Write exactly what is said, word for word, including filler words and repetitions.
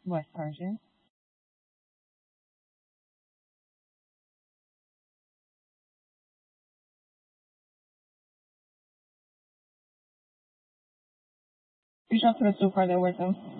What, Sergeant? Reach out to the two further with him.